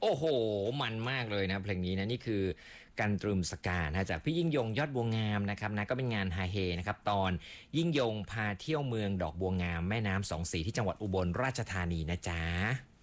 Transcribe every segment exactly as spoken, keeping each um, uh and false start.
โอ้โหมันมากเลยนะเพลงนี้นะนี่คือกันตรึมสกานะจากพี่ยิ่งยงยอดบัวงามนะครับนะก็เป็นงานฮาเฮนะครับตอนยิ่งยงพาเที่ยวเมืองดอกบัวงามแม่น้ำสองสีที่จังหวัดอุบลราชธานีนะจ๊ะ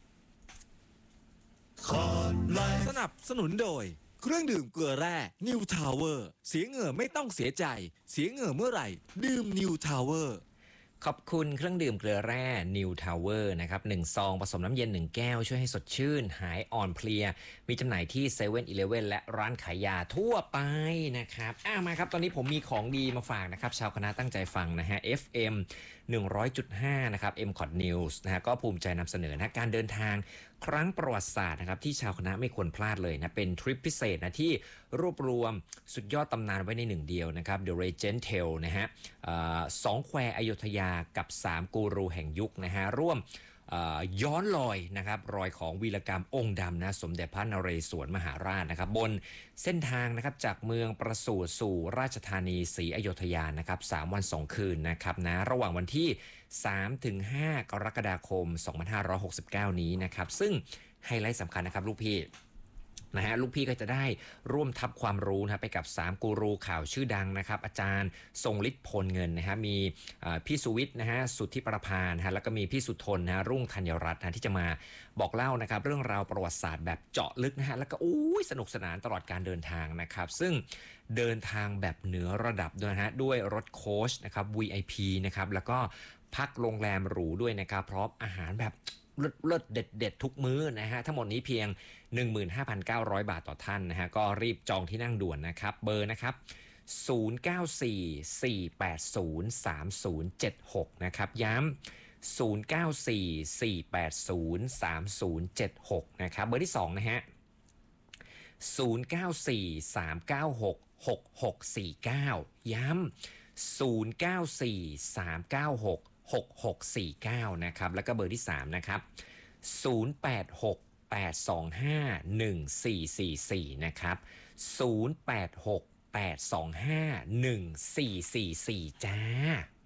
สนับสนุนโดยเครื่องดื่มเกลือแร่นิวทาวเวอร์เสียเหงื่อไม่ต้องเสียใจเสียเหงื่อเมื่อไหร่ดื่มนิวทาวเวอร์ขอบคุณเครื่องดื่มเกลือแร่ New Tower นะครับหนึ่งซองผสมน้ำเย็นหนึ่งแก้วช่วยให้สดชื่นหายอ่อนเพลียมีจำหน่ายที่ เซเว่น อีเลฟเว่น และร้านขายยาทั่วไปนะครับอ่ะมาครับตอนนี้ผมมีของดีมาฝากนะครับชาวคณะตั้งใจฟังนะฮะ เอฟ เอ็ม หนึ่งร้อยจุดห้า นะครับ เอ็ม คอท News นะฮะก็ภูมิใจนำเสนอนะการเดินทางครั้งประวัติศาสตร์นะครับที่ชาวคณะไม่ควรพลาดเลยนะเป็นทริปพิเศษนะที่รวบรวมสุดยอดตำนานไว้ในหนึ่งเดียวนะครับ The Legend Tale นะฮะสองแควอยุธยากับสามกูรูแห่งยุคนะฮะร่วมย้อนรอยนะครับรอยของวีรกรรมองค์ดำนะสมเด็จพระนเรศวรมหาราชนะครับบนเส้นทางนะครับจากเมืองประสูติสู่ราชธานีศรีอยุธยานะครับสามวันสองคืนนะครับนะระหว่างวันที่สามถึงห้ากรกฎาคมสองพันห้าร้อยหกสิบเก้านี้นะครับซึ่งไฮไลท์สำคัญนะครับลูกพี่นะฮะลูกพี่ก็จะได้ร่วมทับความรู้นะไปกับสามกูรูข่าวชื่อดังนะครับอาจารย์ทรงฤทธิ์พลเงินนะฮะมีพี่สุวิทย์นะฮะสุทธิประภานะฮะแล้วก็มีพี่สุทนนะฮะรุ่งธัญรัตน์นะที่จะมาบอกเล่านะครับเรื่องราวประวัติศาสตร์แบบเจาะลึกนะฮะแล้วก็อู้ยสนุกสนานตลอดการเดินทางนะครับซึ่งเดินทางแบบเหนือระดับด้วยนะฮะด้วยรถโค้ชนะครับ วี ไอ พี นะครับแล้วก็พักโรงแรมหรูด้วยนะครับพร้อมอาหารแบบเลิศเด็ดเด็ดทุกมื้อนะฮะทั้งหมดนี้เพียง หนึ่งหมื่นห้าพันเก้าร้อย บาทต่อท่านนะฮะก็รีบจองที่นั่งด่วนนะครับเบอร์นะครับศูนย์ เก้า สี่ สี่ แปด ศูนย์ สาม ศูนย์ เจ็ด หกนะครับย้ำศูนย์ เก้า สี่ สี่ แปด ศูนย์ สาม ศูนย์ เจ็ด หกนะครับเบอร์ที่สองนะฮะศูนย์ เก้า สี่ สาม เก้า หก หก หก สี่ เก้าย้ำศูนย์ เก้า สี่ สาม เก้า หก หก หก สี่ เก้านะครับแล้วก็เบอร์ที่สามนะครับศูนย์ แปด หก แปด สอง ห้า หนึ่ง สี่ สี่ สี่นะครับศูนย์ แปด หก แปด สอง ห้า หนึ่ง สี่ สี่ สี่จ้า